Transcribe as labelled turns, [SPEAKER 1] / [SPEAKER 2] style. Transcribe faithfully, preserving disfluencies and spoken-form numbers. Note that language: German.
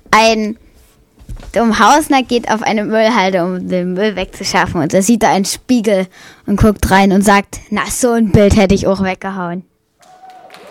[SPEAKER 1] ein Dummhausner geht auf eine Müllhalde, um den Müll wegzuschaffen. Und da sieht er einen Spiegel und guckt rein und sagt, na, so ein Bild hätte ich auch weggehauen.